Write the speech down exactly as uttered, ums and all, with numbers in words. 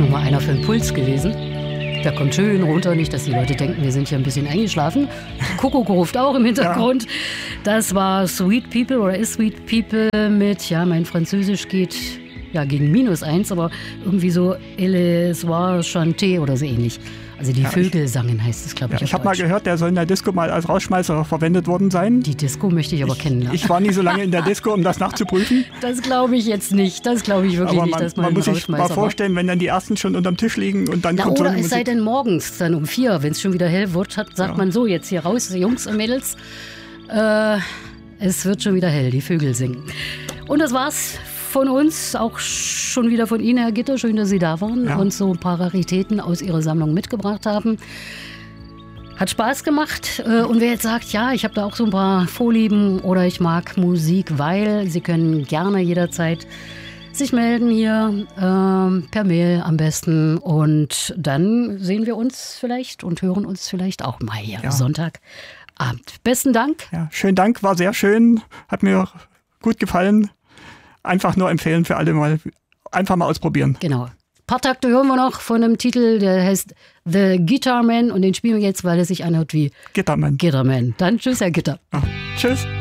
nochmal einer für den Puls gewesen. Der kommt schön runter, nicht, dass die Leute denken, wir sind hier ein bisschen eingeschlafen. Kuckuck ruft auch im Hintergrund. Ja. Das war Sweet People oder ist Sweet People mit, ja, mein Französisch geht ja gegen minus eins, aber irgendwie so Elle soir chanté oder so ähnlich. Also die ja, Vögel sangen, heißt es, glaube ich. Ja, ich habe mal gehört, der soll in der Disco mal als Rausschmeißer verwendet worden sein. Die Disco möchte ich aber ich, kennenlernen. Ich war nie so lange in der Disco, um das nachzuprüfen. Das glaube ich jetzt nicht. Das glaube ich wirklich aber nicht, man, dass man man muss sich mal vorstellen, war. wenn dann die ersten schon unterm Tisch liegen und dann Na, kommt so oder eine es sei Musik. denn morgens, dann um vier, wenn es schon wieder hell wird, hat, sagt ja. man so, jetzt hier raus, Jungs und Mädels, äh, es wird schon wieder hell, die Vögel singen. Und das war's von uns, auch schon wieder von Ihnen, Herr Gitter. Schön, dass Sie da waren ja. und so ein paar Raritäten aus Ihrer Sammlung mitgebracht haben. Hat Spaß gemacht. Und wer jetzt sagt, ja, ich habe da auch so ein paar Vorlieben oder ich mag Musik, weil Sie können gerne jederzeit sich melden hier, äh, per Mail am besten. Und dann sehen wir uns vielleicht und hören uns vielleicht auch mal hier ja. am Sonntagabend. Besten Dank. Ja, schönen Dank, war sehr schön, hat mir gut gefallen. Einfach nur empfehlen für alle mal, einfach mal ausprobieren. Genau. Ein paar Takte hören wir noch von einem Titel, der heißt The Guitar Man und den spielen wir jetzt, weil er sich anhört wie Gitterman. Gitterman. Dann tschüss, Herr Gitter. Ja, tschüss.